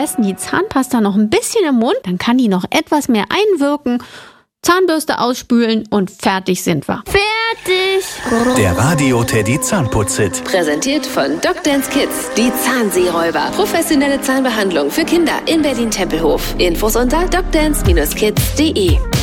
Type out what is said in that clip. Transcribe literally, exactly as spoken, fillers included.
besten die Zahnpasta noch ein bisschen im Mund, dann kann die noch etwas mehr einwirken. Zahnbürste ausspülen und fertig sind wir. Fertig! Der Radio Teddy Zahnputzhit. Präsentiert von DocDance Kids, die Zahnseeräuber. Professionelle Zahnbehandlung für Kinder in Berlin-Tempelhof. Infos unter docdance Bindestrich kids punkt de.